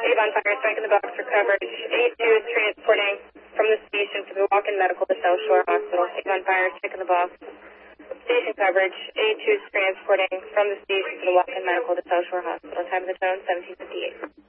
Avon Fire, strike in the box for coverage. A2 is transporting from the station to the walk-in medical to South Shore Hospital. Avon Fire, strike in the box. Station coverage. A2 is transporting from the station to the walk-in medical to South Shore Hospital. Time of the tone, 1758.